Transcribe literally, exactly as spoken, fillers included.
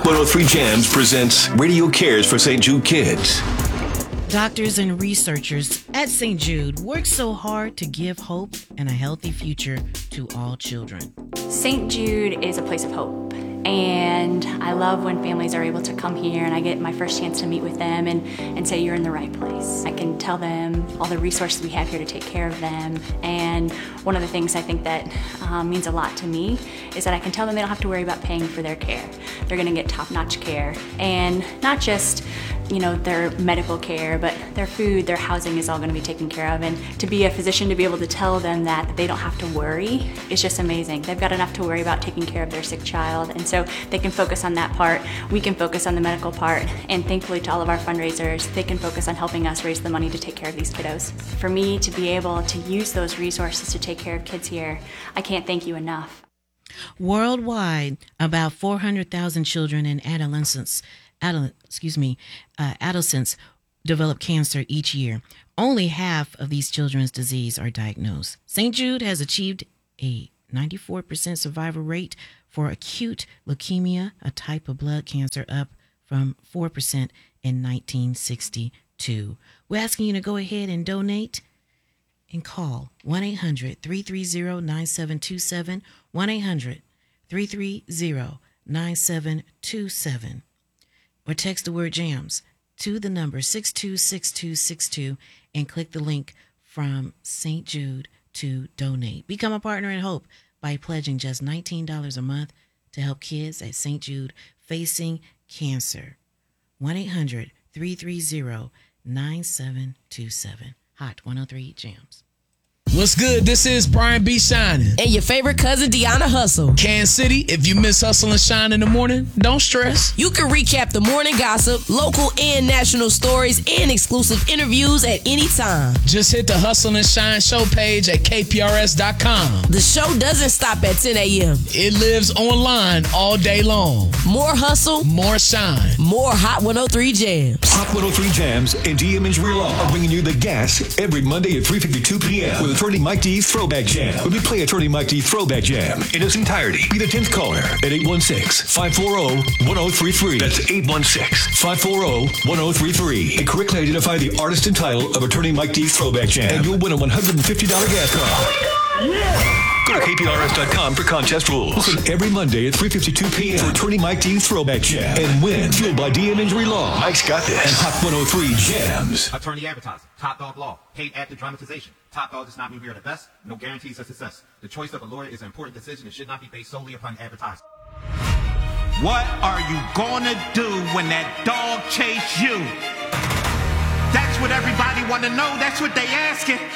Hot one oh three Jams presents Radio Cares for Saint Jude Kids. Doctors and researchers at Saint Jude work so hard to give hope and a healthy future to all children. Saint Jude is a place of hope, and I love when families are able to come here and I get my first chance to meet with them and, and say, you're in the right place. I can tell them all the resources we have here to take care of them, and one of the things I think that um, means a lot to me is that I can tell them they don't have to worry about paying for their care. They're gonna get top-notch care, and not just you know, their medical care, but their food, their housing is all gonna be taken care of. And to be a physician, to be able to tell them that they don't have to worry is just amazing. They've got enough to worry about taking care of their sick child, and so they can focus on that part. We can focus on the medical part, and thankfully to all of our fundraisers, they can focus on helping us raise the money to take care of these kiddos. For me to be able to use those resources to take care of kids here, I can't thank you enough. Worldwide, about four hundred thousand children and adolescents Adol- excuse me, uh, adolescents develop cancer each year. Only half of these children's disease are diagnosed. Saint Jude has achieved a ninety-four percent survival rate for acute leukemia, a type of blood cancer, up from four percent in nineteen sixty-two. We're asking you to go ahead and donate and call one eight hundred, three three zero, nine seven two seven, one eight hundred, three three zero, nine seven two seven. Or text the word JAMS to the number six two six two six two and click the link from Saint Jude to donate. Become a partner in hope by pledging just nineteen dollars a month to help kids at Saint Jude facing cancer. one eight hundred, three three zero, nine seven two seven. Hot one oh three Jams. What's good? This is Brian B. Shining. And your favorite cousin, Deanna Hustle. Kansas City, if you miss Hustle and Shine in the morning, don't stress. You can recap the morning gossip, local and national stories, and exclusive interviews at any time. Just hit the Hustle and Shine show page at K P R S dot com. The show doesn't stop at ten a.m. It lives online all day long. More hustle, more shine, more Hot one oh three Jams. Hot one oh three Jams and D M Injury Law are bringing you the gas every Monday at three fifty-two p.m. with Attorney Mike D's Throwback Jam. When we play Attorney Mike D's Throwback Jam in its entirety, be the tenth caller at eight one six, five four zero, one zero three three. That's eight one six, five four zero, one zero three three. And correctly identify the artist and title of Attorney Mike D's Throwback Jam, and you'll win a one hundred fifty dollars gas card. Oh yeah! Go to K P R S dot com for contest rules. Listen every Monday at three fifty-two p.m. for Attorney Mike D's Throwback Jam and win. Fueled by D M Injury Law. Mike's got this. And Hot one oh three Jams. Attorney Advertising. Top Dog Law. Paid actor dramatization. Top Dog does not mean we are the best. No guarantees of success. The choice of a lawyer is an important decision. It should not be based solely upon advertising. What are you gonna do when that dog chase you? That's what everybody wanna know. That's what they asking.